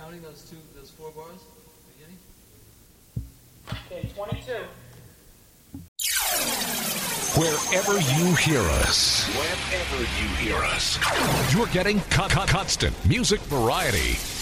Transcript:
counting those 4 bars at the beginning? Okay, 22. Wherever you hear us, you're getting constant music variety.